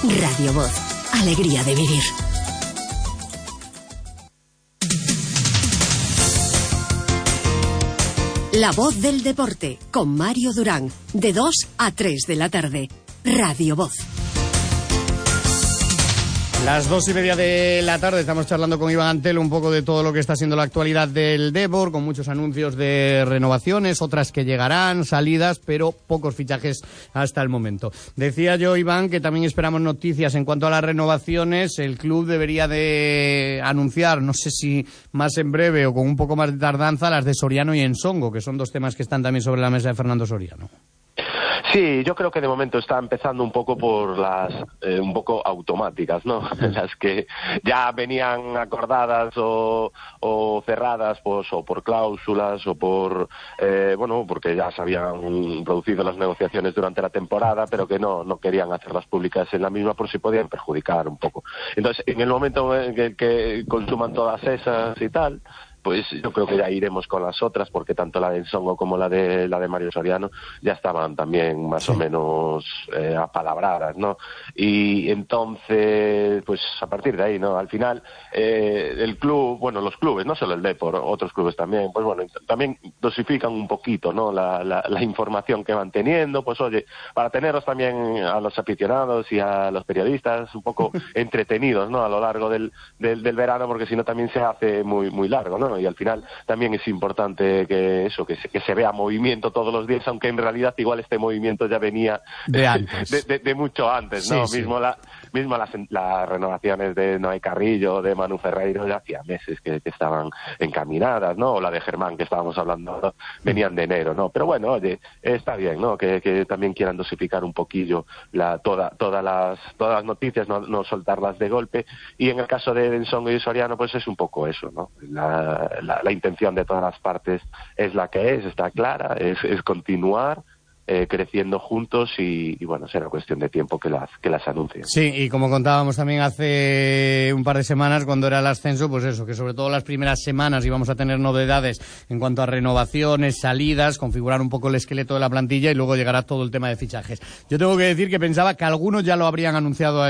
Radio Voz. Alegría de vivir. La Voz del Deporte, con Mario Durán, de 2 a 3 de la tarde. Radio Voz. Las 2:30 de la tarde estamos charlando con Iván Antelo un poco de todo lo que está siendo la actualidad del Depor, con muchos anuncios de renovaciones, otras que llegarán, salidas, pero pocos fichajes hasta el momento. Decía yo, Iván, que también esperamos noticias en cuanto a las renovaciones. El club debería de anunciar, no sé si más en breve o con un poco más de tardanza, las de Soriano y Ensongo, que son dos temas que están también sobre la mesa de Fernando Soriano. Sí, yo creo que de momento está empezando un poco por las un poco automáticas, ¿no? Las que ya venían acordadas o cerradas, pues, o por cláusulas o por porque ya se habían producido las negociaciones durante la temporada, pero que no querían hacerlas públicas en la misma por si podían perjudicar un poco. Entonces, en el momento en que consuman todas esas y tal, pues yo creo que ya iremos con las otras, porque tanto la de Ensongo como la de Mario Soriano ya estaban también más o menos apalabradas, ¿no? Y entonces, pues a partir de ahí, ¿no? Al final, el club, bueno, los clubes, no solo el Depor, otros clubes también, pues bueno, también dosifican un poquito, ¿no? La información que van teniendo, pues oye, para tenerlos también a los aficionados y a los periodistas un poco entretenidos, ¿no? A lo largo del verano, porque si no también se hace muy largo, ¿no? Y al final también es importante que se vea movimiento todos los días, aunque en realidad igual este movimiento ya venía de antes, de mucho antes, ¿no? Sí, mismo las renovaciones de Noé Carrillo, de Manu Ferreiro, ya hacía meses que estaban encaminadas, ¿no? O la de Germán, que estábamos hablando, ¿no? Venían de enero, ¿no? Pero bueno, oye, está bien, ¿no? Que también quieran dosificar un poquillo todas las noticias, no soltarlas de golpe. Y en el caso de Ensongo y Soriano, pues es un poco eso, ¿no? La intención de todas las partes es la que está clara, es continuar creciendo juntos y bueno, será cuestión de tiempo que las anuncien. Sí, y como contábamos también hace un par de semanas cuando era el ascenso, pues eso, que sobre todo las primeras semanas íbamos a tener novedades en cuanto a renovaciones, salidas, configurar un poco el esqueleto de la plantilla y luego llegará todo el tema de fichajes. Yo tengo que decir que pensaba que algunos ya lo habrían anunciado a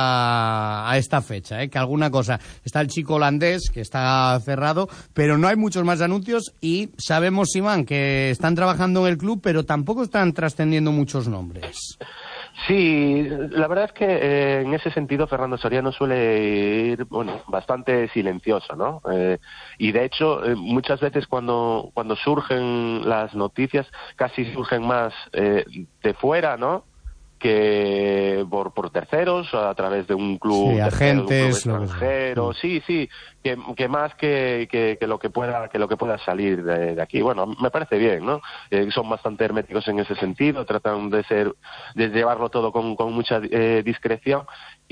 esta fecha, que alguna cosa. Está el chico holandés, que está cerrado, pero no hay muchos más anuncios y sabemos, Iván, que están trabajando en el club, pero tampoco están trascendiendo muchos nombres. Sí, la verdad es que en ese sentido Fernando Soriano suele ir, bastante silencioso, ¿no? Y de hecho, muchas veces cuando surgen las noticias, casi surgen más de fuera, ¿no? Que por terceros, a través de un club, agentes, un club extranjero, sí, que más que lo que pueda salir de aquí. Bueno, me parece bien, ¿no? Son bastante herméticos en ese sentido, tratan de llevarlo todo con mucha discreción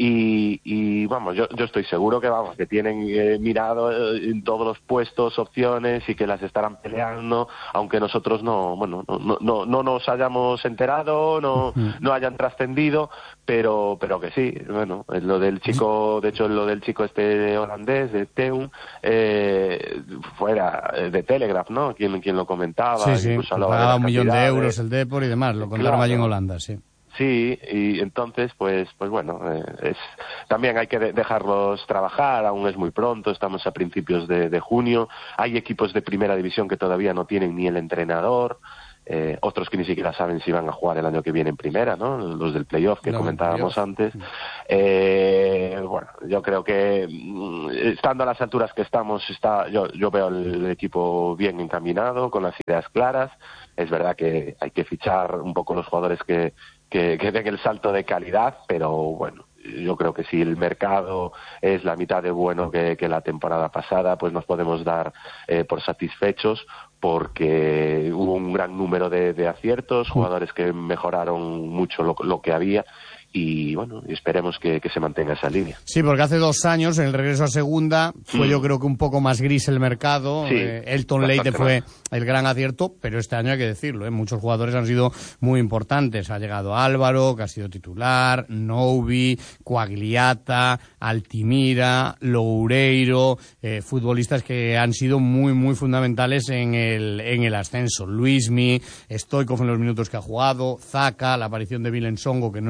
y vamos, yo estoy seguro que tienen mirado en todos los puestos opciones y que las estarán peleando, aunque nosotros no nos hayamos enterado, no hayan trascendido, pero que sí, bueno, lo del chico, de hecho lo del chico este holandés de Teun, fuera de Telegraph, ¿no? Quien lo comentaba, sí, pagaba 1 millón de euros el Depor y demás, lo contaron allí en Holanda, sí. Sí, y entonces, pues bueno, también hay que dejarlos trabajar, aún es muy pronto, estamos a principios de junio, hay equipos de primera división que todavía no tienen ni el entrenador, otros que ni siquiera saben si van a jugar el año que viene en primera, ¿no? Los del playoff que comentábamos antes. Bueno, yo creo que estando a las alturas que estamos, yo veo el equipo bien encaminado, con las ideas claras. Es verdad que hay que fichar un poco los jugadores que den el salto de calidad, pero bueno, yo creo que si el mercado es la mitad de bueno que la temporada pasada, pues nos podemos dar por satisfechos, porque hubo un gran número de aciertos, jugadores que mejoraron mucho lo que había. Y bueno, esperemos que se mantenga esa línea. Sí, porque hace 2 años, en el regreso a segunda, fue yo creo que un poco más gris el mercado. Sí, Elton Leite fue el gran acierto, pero este año hay que decirlo, muchos jugadores han sido muy importantes. Ha llegado Álvaro, que ha sido titular, Noubi, Quagliata, Altimira, Loureiro, futbolistas que han sido muy, muy fundamentales en el ascenso. Luismi, Stoichkov en los minutos que ha jugado, Zaka, la aparición de Vilensongo, que no es un fichaje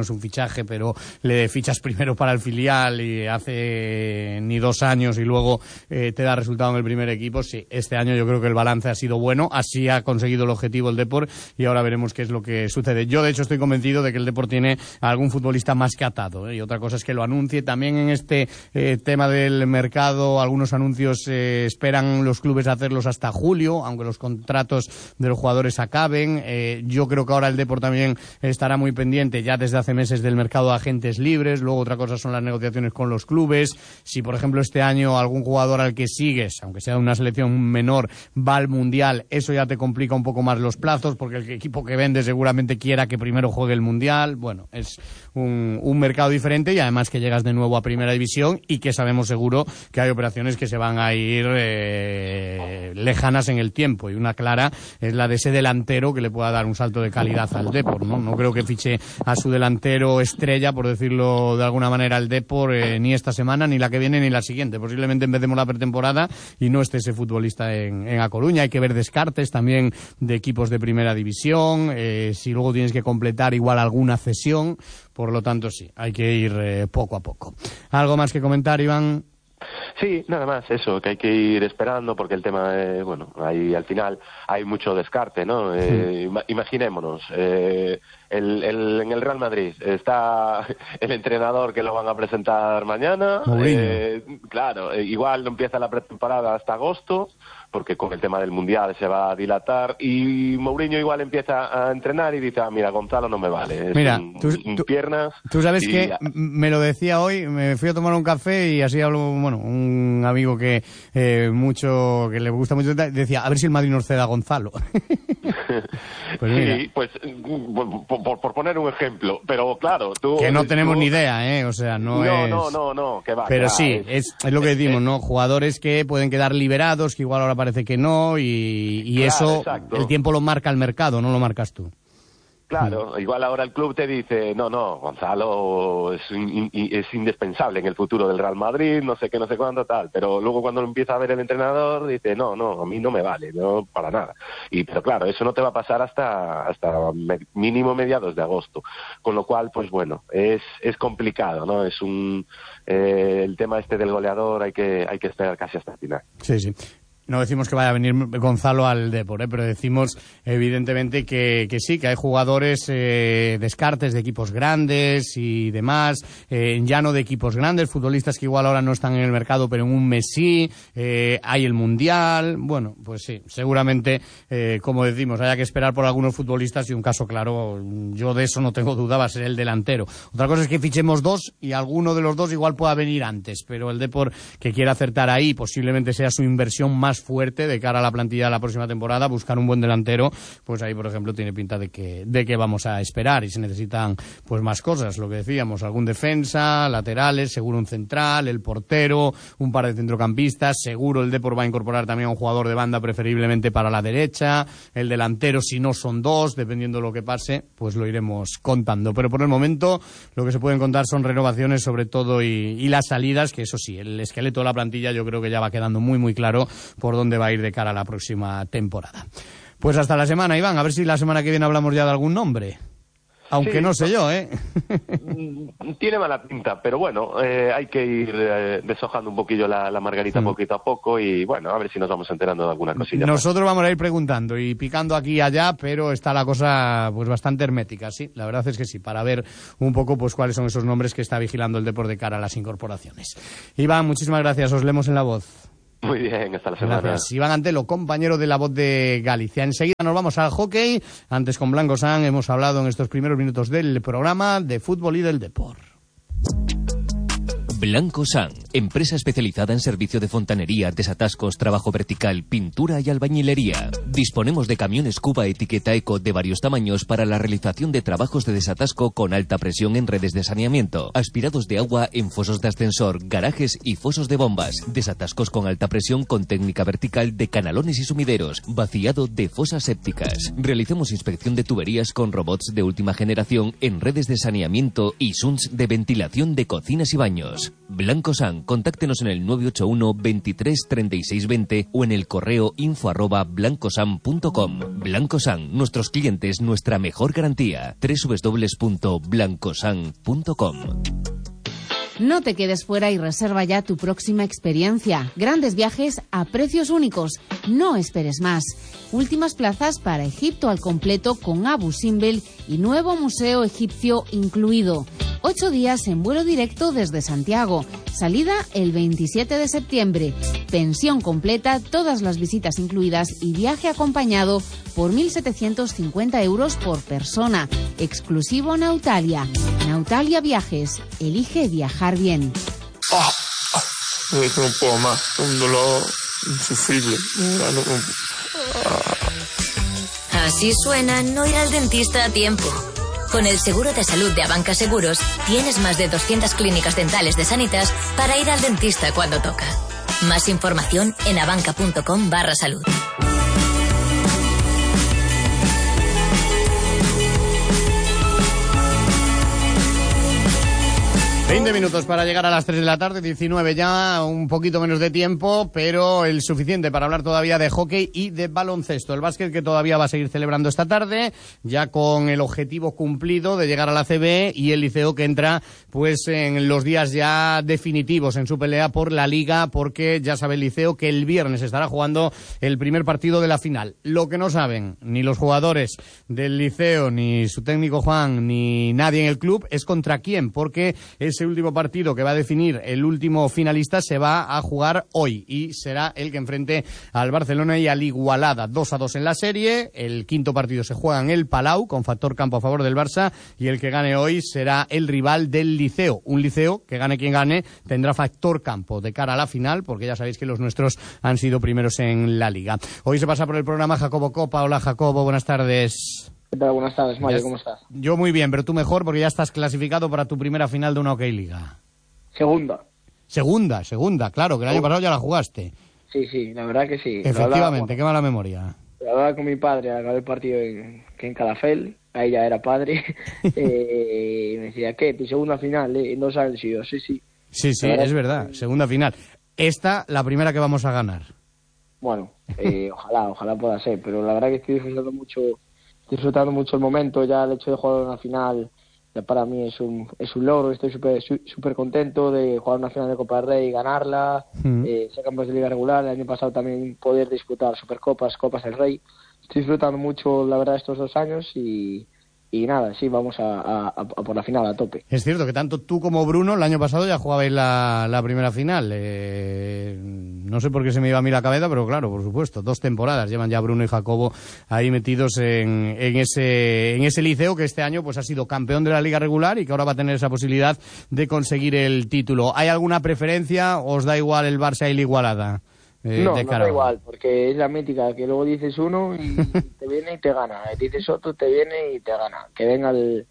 fichaje, pero le fichas primero para el filial y hace ni 2 años y luego te da resultado en el primer equipo. Sí, este año yo creo que el balance ha sido bueno, así ha conseguido el objetivo el Depor y ahora veremos qué es lo que sucede. Yo de hecho estoy convencido de que el Depor tiene a algún futbolista más que atado, y otra cosa es que lo anuncie. También en este tema del mercado, algunos anuncios esperan los clubes hacerlos hasta julio, aunque los contratos de los jugadores acaben. Yo creo que ahora el Depor también estará muy pendiente ya desde hace meses del mercado de agentes libres. Luego otra cosa son las negociaciones con los clubes. Si por ejemplo este año algún jugador al que sigues, aunque sea de una selección menor, va al Mundial, eso ya te complica un poco más los plazos, porque el equipo que vende seguramente quiera que primero juegue el Mundial. Bueno, es un mercado diferente, y además que llegas de nuevo a Primera División y que sabemos seguro que hay operaciones que se van a ir lejanas en el tiempo, y una clara es la de ese delantero que le pueda dar un salto de calidad al Depor, ¿no? No creo que fiche a su delantero estrella, por decirlo de alguna manera, el Depor ni esta semana, ni la que viene, ni la siguiente. Posiblemente empecemos la pretemporada y no esté ese futbolista en A Coruña. Hay que ver descartes también de equipos de Primera División, si luego tienes que completar igual alguna cesión. Por lo tanto, sí, hay que ir poco a poco. ¿Algo más que comentar, Iván? Sí, nada más, eso, que hay que ir esperando, porque el tema, bueno, ahí al final hay mucho descarte, ¿no? Imaginémonos, en el Real Madrid está el entrenador que lo van a presentar mañana. Claro, igual no empieza la pretemporada hasta agosto, porque con el tema del Mundial se va a dilatar, y Mourinho igual empieza a entrenar y dice, mira, Gonzalo no me vale, mira, piernas. Tú sabes que me lo decía hoy, me fui a tomar un café y así habló, bueno, un amigo que le gusta mucho, decía, a ver si el Madrid nos ceda a Gonzalo. Pues mira. Sí, pues por poner un ejemplo, pero claro, que no tenemos ni idea, o sea, no, que va. Pero sí, es lo que decimos, ¿no? Jugadores que pueden quedar liberados, que igual ahora parece que no, y claro, eso, exacto. El tiempo lo marca el mercado, no lo marcas tú. Claro, igual ahora el club te dice, no, Gonzalo es indispensable en el futuro del Real Madrid, no sé qué, no sé cuándo, tal, pero luego cuando lo empieza a ver el entrenador dice, no, a mí no me vale, no para nada. Pero claro, eso no te va a pasar hasta mínimo mediados de agosto, con lo cual, pues bueno, es complicado, ¿no? Es el tema este del goleador, hay que esperar casi hasta el final. Sí. No decimos que vaya a venir Gonzalo al Depor, pero decimos evidentemente que sí, que hay jugadores descartes de equipos grandes y demás, ya no de equipos grandes, futbolistas que igual ahora no están en el mercado, pero en un mes sí, hay el Mundial. Bueno, pues sí, seguramente, como decimos, haya que esperar por algunos futbolistas, y un caso claro, yo de eso no tengo duda, va a ser el delantero. Otra cosa es que fichemos 2 y alguno de los 2 igual pueda venir antes, pero el Depor, que quiera acertar ahí, posiblemente sea su inversión más fuerte de cara a la plantilla de la próxima temporada, buscar un buen delantero, pues ahí por ejemplo tiene pinta de que vamos a esperar, y se necesitan pues más cosas, lo que decíamos, algún defensa, laterales, seguro un central, el portero, un par de centrocampistas, seguro el Depor va a incorporar también a un jugador de banda, preferiblemente para la derecha, el delantero si no son 2, dependiendo de lo que pase, pues lo iremos contando, pero por el momento lo que se pueden contar son renovaciones sobre todo y las salidas, que eso sí, el esqueleto de la plantilla yo creo que ya va quedando muy muy claro por dónde va a ir de cara a la próxima temporada. Pues hasta la semana, Iván, a ver si la semana que viene hablamos ya de algún nombre. Aunque sí, no sé yo, Tiene mala pinta, pero bueno, hay que ir deshojando un poquillo la margarita poquito a poco, y bueno, a ver si nos vamos enterando de alguna cosilla. Nosotros vamos a ir preguntando y picando aquí y allá, pero está la cosa pues bastante hermética, sí, la verdad es que sí, para ver un poco pues cuáles son esos nombres que está vigilando el Depor de cara a las incorporaciones. Iván, muchísimas gracias, os leemos en La Voz. Muy bien, hasta la semana. Gracias. Iván Antelo, compañero de La Voz de Galicia. Enseguida nos vamos al hockey. Antes con Blanco San hemos hablado en estos primeros minutos del programa de fútbol y del deporte. Blanco San, empresa especializada en servicio de fontanería, desatascos, trabajo vertical, pintura y albañilería. Disponemos de camiones Cuba etiqueta Eco de varios tamaños para la realización de trabajos de desatasco con alta presión en redes de saneamiento, aspirados de agua en fosos de ascensor, garajes y fosos de bombas, desatascos con alta presión con técnica vertical de canalones y sumideros, vaciado de fosas sépticas. Realizamos inspección de tuberías con robots de última generación en redes de saneamiento y sunts de ventilación de cocinas y baños. seguros. Blancosan, contáctenos en el 981 23 36 20 o en el correo info@blancosan.com. Blancosan, nuestros clientes, nuestra mejor garantía. www.blancosan.com. No te quedes fuera y reserva ya tu próxima experiencia. Grandes viajes a precios únicos. No esperes más. Últimas plazas para Egipto al completo con Abu Simbel y nuevo museo egipcio incluido. 8 días en vuelo directo desde Santiago. Salida el 27 de septiembre. Pensión completa, todas las visitas incluidas y viaje acompañado por 1.750 euros por persona. Exclusivo Nautalia. Nautalia Viajes. Elige viajar bien. No puedo más. Un dolor insufrible. Así suena no ir al dentista a tiempo. Con el seguro de salud de Abanca Seguros, tienes más de 200 clínicas dentales de Sanitas para ir al dentista cuando toca. Más información en abanca.com/salud. 20 minutos para llegar a las 3 de la tarde, 19 ya, un poquito menos de tiempo, pero el suficiente para hablar todavía de hockey y de baloncesto. El básquet que todavía va a seguir celebrando esta tarde, ya con el objetivo cumplido de llegar a la CB, y el Liceo que entra pues en los días ya definitivos en su pelea por la Liga, porque ya sabe el Liceo que el viernes estará jugando el primer partido de la final. Lo que no saben ni los jugadores del Liceo, ni su técnico Juan, ni nadie en el club, es contra quién, porque ese último partido que va a definir el último finalista se va a jugar hoy y será el que enfrente al Barcelona y al Igualada. 2-2 en la serie. El quinto partido se juega en el Palau con factor campo a favor del Barça, y el que gane hoy será el rival del Liceo. Un Liceo que gane quien gane tendrá factor campo de cara a la final, porque ya sabéis que los nuestros han sido primeros en la Liga. Hoy se pasa por el programa Jacobo Copa. Hola Jacobo, buenas tardes. ¿Qué tal? Buenas tardes, Mario, ¿cómo estás? Yo muy bien, pero tú mejor porque ya estás clasificado para tu primera final de una OK Liga. Segunda, claro, que el año pasado ya la jugaste. Sí, la verdad que sí. Efectivamente, qué mala memoria. La verdad con mi padre, acabé el partido en Calafell, ahí ya era padre, y me decía, ¿qué? Tu segunda final, en 2 años, y yo, sí. Sí, es verdad, segunda final. Esta, la primera que vamos a ganar. Bueno, ojalá pueda ser, pero la verdad que estoy disfrutando mucho el momento. Ya el hecho de jugar una final ya para mí es un logro. Estoy súper contento de jugar una final de Copa del Rey y ganarla, ser campeón de Liga regular. El año pasado también poder disputar Supercopas, Copas del Rey. Estoy disfrutando mucho, la verdad, estos 2 años y nada, sí, vamos a por la final a tope. Es cierto que tanto tú como Bruno el año pasado ya jugabais la primera final. No sé por qué se me iba a mí la cabeza, pero claro, por supuesto, 2 temporadas llevan ya Bruno y Jacobo ahí metidos en ese Liceo que este año pues ha sido campeón de la Liga regular y que ahora va a tener esa posibilidad de conseguir el título. ¿Hay alguna preferencia o os da igual el Barça y el Igualada? No da igual, porque es la mítica que luego dices uno y te viene y te gana, dices otro, te viene y te gana. Que venga el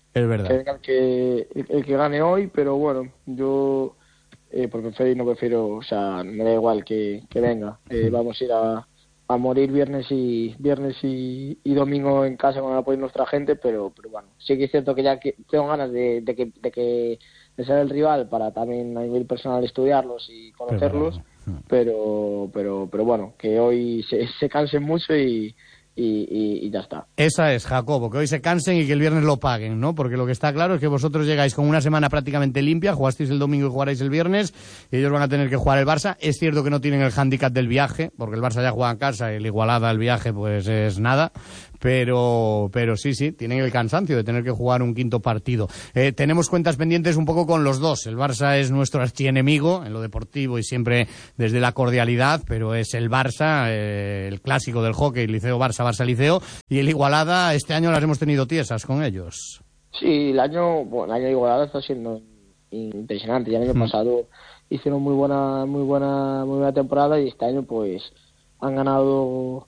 que gane hoy, pero bueno, yo por preferir no prefiero, o sea, me da igual que venga. Vamos a ir a morir viernes y domingo en casa con el apoyo de nuestra gente, pero bueno, sí que es cierto que ya tengo ganas de ser el rival para también a nivel personal estudiarlos y conocerlos. Pero bueno, que hoy se cansen mucho y ya está. Esa es, Jacobo, que hoy se cansen y que el viernes lo paguen, ¿no? Porque lo que está claro es que vosotros llegáis con una semana prácticamente limpia, jugasteis el domingo y jugaréis el viernes, y ellos van a tener que jugar el Barça. Es cierto que no tienen el hándicap del viaje, porque el Barça ya juega en casa y el Igualada el viaje pues es nada, pero sí, tienen el cansancio de tener que jugar un quinto partido. Tenemos cuentas pendientes un poco con los dos. El Barça es nuestro archienemigo en lo deportivo y siempre desde la cordialidad, pero es el Barça, el clásico del hockey, Liceo-Barça, Barça-Liceo, y el Igualada este año las hemos tenido tiesas con ellos. Sí, el año de Igualada está siendo impresionante. Ya el año pasado hicieron muy buena temporada y este año pues han ganado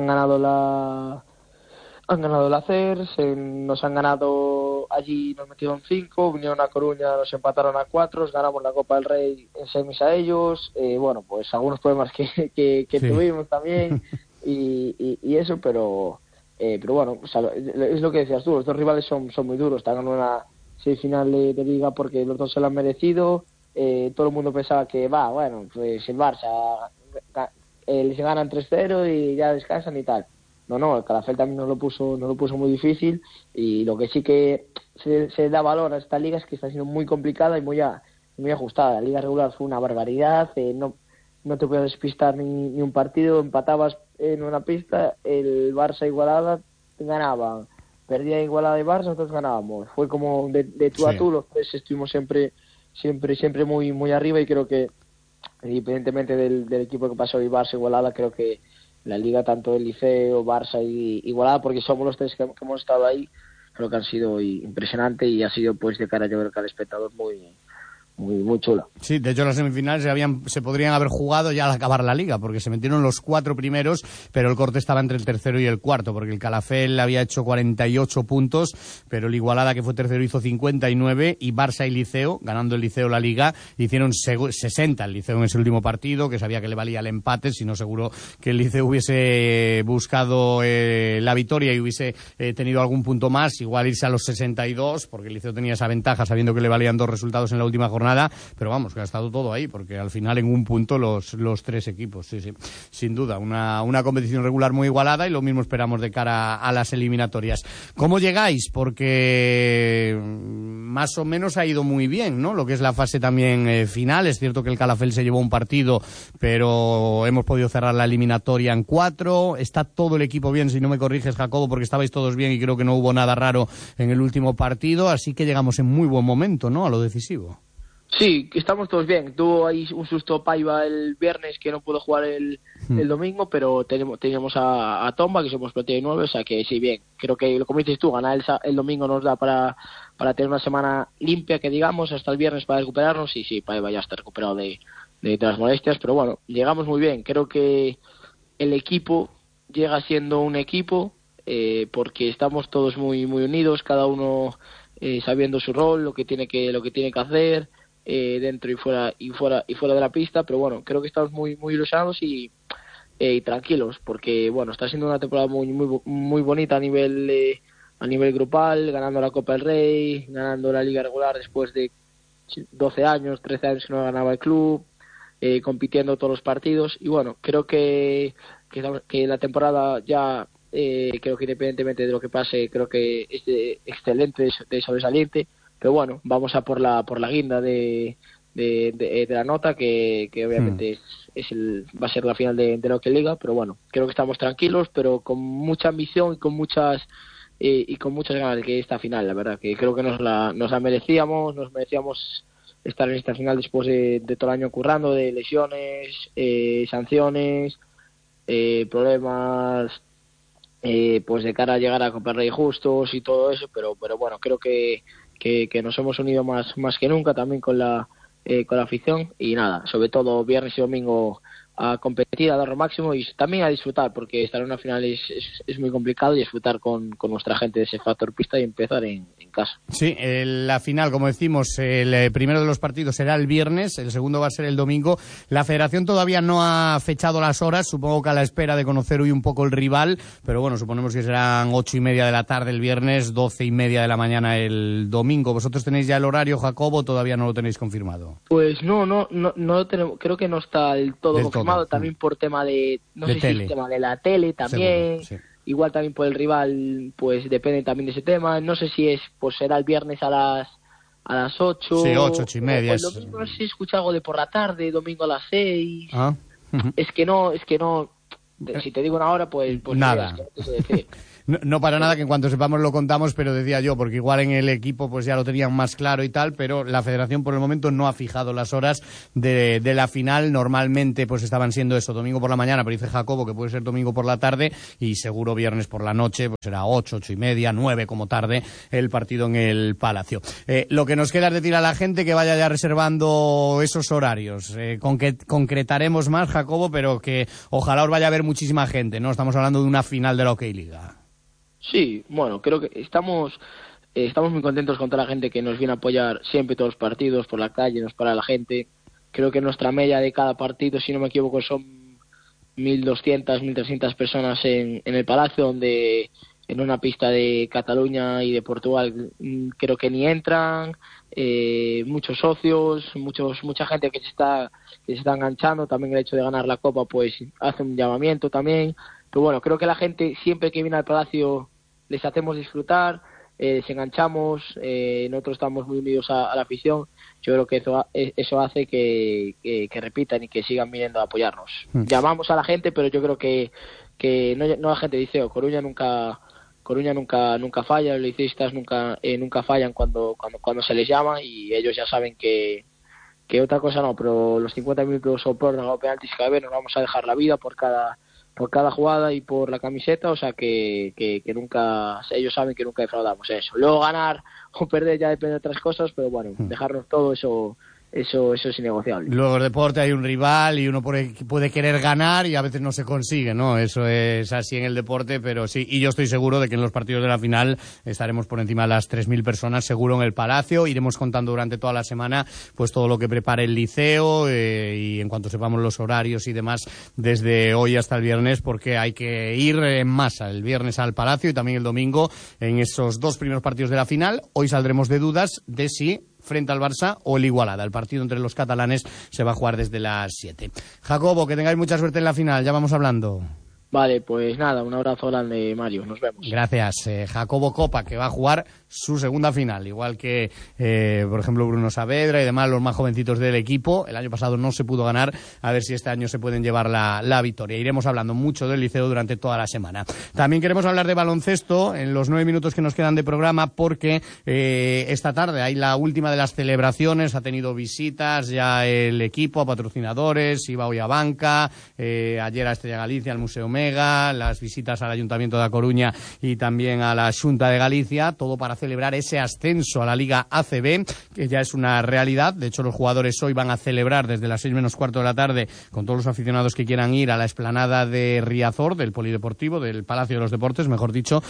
la CERS, nos han ganado allí, nos metieron 5, vinieron a Coruña, nos empataron a 4, ganamos la Copa del Rey en semis a ellos. Bueno, pues algunos problemas que tuvimos también y eso, pero bueno, o sea, es lo que decías tú, los dos rivales son muy duros. Están en una semifinal de Liga porque los dos se lo han merecido. todo el mundo pensaba que bueno, pues el Barça les ganan 3-0 y ya descansan y tal. No, el Calafell también nos lo puso muy difícil, y lo que sí que se da valor a esta liga es que está siendo muy complicada y muy ajustada. La liga regular fue una barbaridad, no te podías despistar ni un partido, empatabas en una pista, el Barça Igualada ganaban, perdía Igualada y Barça, nosotros ganábamos. Fue como de tú a tú, los tres estuvimos siempre muy, muy arriba, y creo que independientemente del equipo que pasó y Barça Igualada, creo que la liga, tanto el Liceo, Barça y Igualada, porque somos los tres que hemos estado ahí, creo que han sido impresionantes, y ha sido, pues, de cara, yo creo que al espectador muy chula. Sí, de hecho las semifinales se podrían haber jugado ya al acabar la liga, porque se metieron los 4 primeros, pero el corte estaba entre el tercero y el cuarto, porque el Calafell había hecho 48 puntos, pero el Igualada, que fue tercero, hizo 59, y Barça y Liceo, ganando el Liceo la liga, hicieron 60 el Liceo en ese último partido, que sabía que le valía el empate, si no seguro que el Liceo hubiese buscado la victoria y hubiese tenido algún punto más, igual irse a los 62, porque el Liceo tenía esa ventaja sabiendo que le valían 2 resultados en la última jornada. Pero vamos, que ha estado todo ahí, porque al final en un punto los 3 equipos, sí, sin duda, una competición regular muy igualada, y lo mismo esperamos de cara a las eliminatorias. ¿Cómo llegáis? Porque más o menos ha ido muy bien, ¿no? Lo que es la fase también final. Es cierto que el Calafell se llevó un partido, pero hemos podido cerrar la eliminatoria en 4. Está todo el equipo bien, si no me corriges, Jacobo, porque estabais todos bien y creo que no hubo nada raro en el último partido, así que llegamos en muy buen momento, ¿no?, a lo decisivo. Sí, estamos todos bien. Tuvo ahí un susto Paiva el viernes, que no pudo jugar el domingo, pero teníamos a Tomba, que somos plantilla de 9, o sea que sí, bien. Creo que, como dices tú, ganar el domingo nos da para tener una semana limpia, que digamos, hasta el viernes para recuperarnos, y sí, Paiva ya está recuperado de las molestias, pero bueno, llegamos muy bien. Creo que el equipo llega siendo un equipo, porque estamos todos muy, muy unidos, cada uno sabiendo su rol, lo que tiene que hacer, dentro y fuera de la pista, pero bueno, creo que estamos muy, muy ilusionados y tranquilos, porque bueno, está siendo una temporada muy, muy, muy bonita a nivel grupal, ganando la Copa del Rey, ganando la Liga regular después de 12 años, 13 años que no ganaba el club, compitiendo todos los partidos, y bueno, creo que la temporada ya, creo que independientemente de lo que pase, creo que es excelente, de sobresaliente. Pero bueno, vamos a por la guinda de la nota, que obviamente va a ser la final de la Hockey Liga, pero bueno, creo que estamos tranquilos, pero con mucha ambición y con muchas ganas de que esta final, la verdad, que creo que nos la merecíamos estar en esta final después de todo el año currando, de lesiones, sanciones, problemas, pues de cara a llegar a Copa del Rey justos y todo eso, pero bueno, creo que nos hemos unido más que nunca, también con la afición, y nada, sobre todo viernes y domingo a competir, a dar lo máximo, y también a disfrutar, porque estar en una final es muy complicado, y disfrutar con nuestra gente de ese factor pista y empezar en casa. Sí, la final, como decimos, el primero de los partidos será el viernes, el segundo va a ser el domingo. La Federación todavía no ha fechado las horas, supongo que a la espera de conocer hoy un poco el rival, pero bueno, suponemos que serán 8:30 de la tarde el viernes, 12:30 de la mañana el domingo. ¿Vosotros tenéis ya el horario, Jacobo, todavía no lo tenéis confirmado? Pues no lo tenemos, creo que no está del todo confirmado, también por tema de, no sé si tema de la tele también. Seguro, sí. Igual también por el rival, pues depende también de ese tema. No sé si pues será el viernes a las 8. Sí, 8:30. Lo mismo, no sé si escucha algo de por la tarde, domingo a las 6. Es que no, si te digo una hora, pues nada. No para nada, que en cuanto sepamos lo contamos, pero decía yo, porque igual en el equipo pues ya lo tenían más claro y tal, pero la Federación por el momento no ha fijado las horas de la final. Normalmente pues estaban siendo eso, domingo por la mañana, pero dice Jacobo que puede ser domingo por la tarde, y seguro viernes por la noche, pues será 8:30, 9 como tarde el partido en el Palacio. Lo que nos queda es decir a la gente que vaya ya reservando esos horarios. Concretaremos más, Jacobo, pero que ojalá os vaya a ver muchísima gente, ¿no? Estamos hablando de una final de la Hockey Liga. Sí, bueno, creo que estamos muy contentos con toda la gente que nos viene a apoyar siempre todos los partidos, por la calle, nos para la gente. Creo que nuestra media de cada partido, si no me equivoco, son 1.200, 1.300 personas en el Palacio, donde en una pista de Cataluña y de Portugal creo que ni entran. Muchos socios, mucha gente que se está enganchando. También el hecho de ganar la Copa pues hace un llamamiento también. Pero bueno, creo que la gente siempre que viene al Palacio les hacemos disfrutar, se enganchamos, nosotros estamos muy unidos a la afición. Yo creo que eso hace que repitan y que sigan viniendo a apoyarnos. Llamamos a la gente, pero yo creo que no la gente dice, Coruña nunca falla, los liceístas nunca fallan cuando se les llama, y ellos ya saben que otra cosa no, pero los 50 minutos o prórroga o penaltis cada vez nos vamos a dejar la vida por cada jugada y por la camiseta, o sea que nunca, ellos saben que nunca defraudamos eso. Luego ganar o perder ya depende de otras cosas, pero bueno, dejarnos todo eso es innegociable. Luego el deporte, hay un rival y uno puede querer ganar y a veces no se consigue, ¿no? Eso es así en el deporte, pero sí, y yo estoy seguro de que en los partidos de la final estaremos por encima de las 3.000 personas seguro en el Palacio. Iremos contando durante toda la semana pues todo lo que prepare el Liceo, y en cuanto sepamos los horarios y demás desde hoy hasta el viernes, porque hay que ir en masa el viernes al Palacio y también el domingo en esos 2 primeros partidos de la final. Hoy saldremos de dudas de si frente al Barça o el Igualada. El partido entre los catalanes se va a jugar desde las 7. Jacobo, que tengáis mucha suerte en la final, ya vamos hablando. Vale, pues nada, un abrazo grande, Mario, nos vemos. Gracias. Jacobo Copa, que va a jugar su segunda final, igual que, por ejemplo, Bruno Saavedra y demás, los más jovencitos del equipo. El año pasado no se pudo ganar, a ver si este año se pueden llevar la victoria. Iremos hablando mucho del Liceo durante toda la semana. También queremos hablar de baloncesto en los 9 minutos que nos quedan de programa, porque esta tarde hay la última de las celebraciones, ha tenido visitas ya el equipo a patrocinadores, iba hoy a Banca, ayer a Estrella Galicia, al Museo Mega, las visitas al Ayuntamiento de A Coruña y también a la Xunta de Galicia, todo para celebrar ese ascenso a la Liga ACB, que ya es una realidad. De hecho, los jugadores hoy van a celebrar desde las 6 menos cuarto de la tarde, con todos los aficionados que quieran ir, a la explanada de Riazor, del Polideportivo, del Palacio de los Deportes, mejor dicho,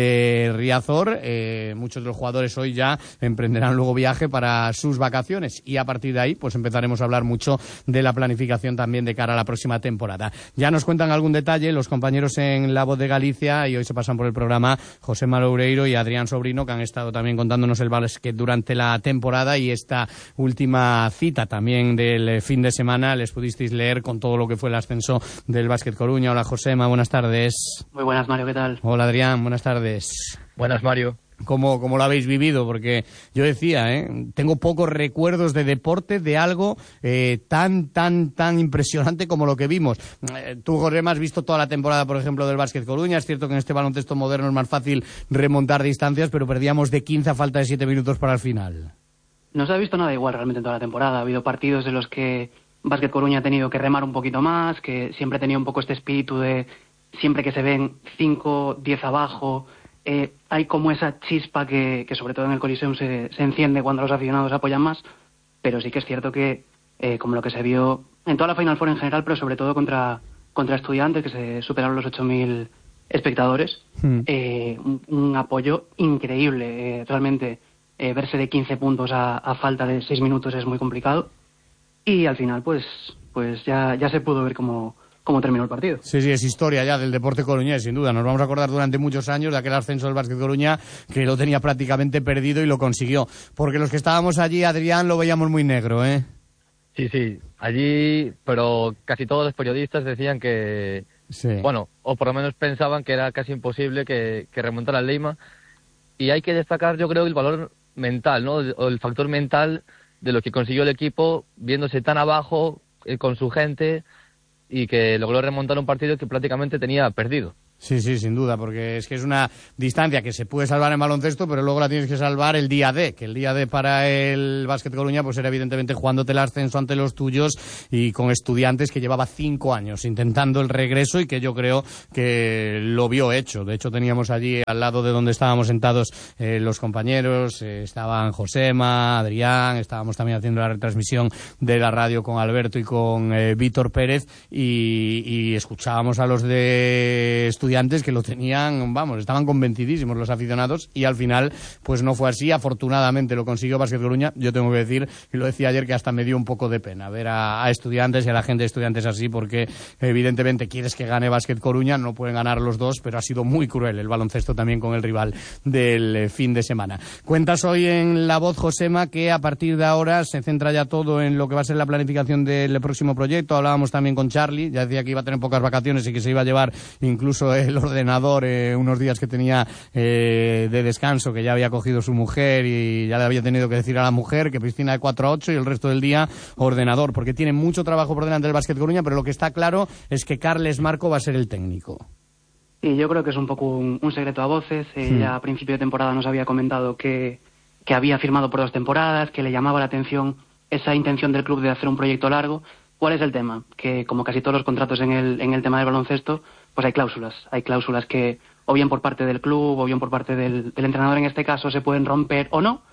de Riazor. Muchos de los jugadores hoy ya emprenderán luego viaje para sus vacaciones, y a partir de ahí pues empezaremos a hablar mucho de la planificación también de cara a la próxima temporada. Ya nos cuentan algún detalle los compañeros en La Voz de Galicia, y hoy se pasan por el programa Josema Loureiro y Adrián Sobrino, que han estado también contándonos el básquet durante la temporada, y esta última cita también del fin de semana les pudisteis leer con todo lo que fue el ascenso del Básquet Coruña. Hola Josema, buenas tardes. Muy buenas, Mario, ¿qué tal? Hola Adrián, buenas tardes. Buenas, Mario. ¿Cómo lo habéis vivido? Porque yo decía, tengo pocos recuerdos de deporte, de algo tan impresionante como lo que vimos. Tú, Josema, has visto toda la temporada, por ejemplo, del Básquet Coruña. Es cierto que en este baloncesto moderno es más fácil remontar distancias, pero perdíamos de 15 a falta de 7 minutos para el final. No se ha visto nada igual realmente en toda la temporada. Ha habido partidos de los que Básquet Coruña ha tenido que remar un poquito más, que siempre tenía un poco este espíritu de siempre que se ven 5, 10 abajo, hay como esa chispa que sobre todo en el Coliseum se enciende cuando los aficionados apoyan más, pero sí que es cierto que como lo que se vio en toda la Final Four en general, pero sobre todo contra Estudiantes, que se superaron los 8.000 espectadores, un apoyo increíble. Realmente verse de 15 puntos a falta de 6 minutos es muy complicado, y al final pues ya se pudo ver cómo terminó el partido. Sí, es historia ya del deporte coruñés, sin duda. Nos vamos a acordar durante muchos años de aquel ascenso del Básquet Coruña, que lo tenía prácticamente perdido y lo consiguió. Porque los que estábamos allí, Adrián, lo veíamos muy negro, ¿eh? Sí, allí, pero casi todos los periodistas decían que, bueno, o por lo menos pensaban que era casi imposible que remontara el Leima. Y hay que destacar, yo creo, el valor mental, ¿no? O el factor mental de lo que consiguió el equipo, viéndose tan abajo con su gente, y que logró remontar un partido que prácticamente tenía perdido. Sí, sin duda, porque es que es una distancia que se puede salvar en baloncesto, pero luego la tienes que salvar el día D, que el día D para el Básquet Coruña pues era evidentemente jugándote el ascenso ante los tuyos y con Estudiantes, que llevaba 5 años intentando el regreso y que yo creo que lo vio hecho. De hecho, teníamos allí al lado de donde estábamos sentados los compañeros, estaban Josema, Adrián, estábamos también haciendo la retransmisión de la radio con Alberto y con Víctor Pérez, y escuchábamos a los de Estudiantes Estudiantes, que lo tenían, estaban convencidísimos los aficionados, y al final pues no fue así. Afortunadamente lo consiguió Básquet Coruña. Yo tengo que decir, y lo decía ayer, que hasta me dio un poco de pena ver a Estudiantes y a la gente de Estudiantes así, porque evidentemente quieres que gane Básquet Coruña, no pueden ganar los dos, pero ha sido muy cruel el baloncesto también con el rival del fin de semana. Cuentas hoy en La Voz, Josema, que a partir de ahora se centra ya todo en lo que va a ser la planificación del próximo proyecto. Hablábamos también con Charlie, ya decía que iba a tener pocas vacaciones y que se iba a llevar incluso el ordenador unos días que tenía de descanso, que ya había cogido su mujer y ya le había tenido que decir a la mujer que piscina de 4 a 8 y el resto del día ordenador, porque tiene mucho trabajo por delante del Básquet Coruña, pero lo que está claro es que Carles Marco va a ser el técnico. Y yo creo que es un poco un secreto a voces. Ya a principio de temporada nos había comentado que había firmado por 2 temporadas, que le llamaba la atención esa intención del club de hacer un proyecto largo. ¿Cuál es el tema? Que como casi todos los contratos en el tema del baloncesto, pues hay cláusulas. Hay cláusulas que o bien por parte del club o bien por parte del entrenador en este caso se pueden romper o no.